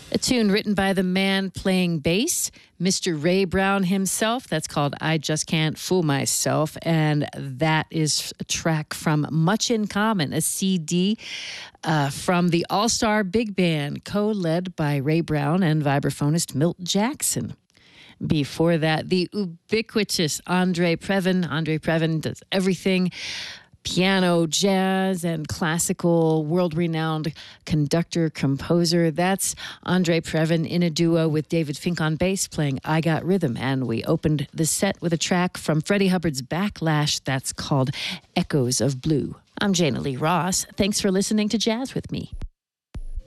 A tune written by the man playing bass, Mr. Ray Brown himself. That's called I Just Can't Fool Myself. And that is a track from Much in Common, a CD from the All-Star Big Band, co-led by Ray Brown and vibraphonist Milt Jackson. Before that, the ubiquitous Andre Previn. Andre Previn does everything. Piano, jazz, and classical, world-renowned conductor, composer. That's Andre Previn in a duo with David Fink on bass playing I Got Rhythm. And we opened the set with a track from Freddie Hubbard's Backlash that's called Echoes of Blue. I'm Jana Lee Ross. Thanks for listening to Jazz with Me.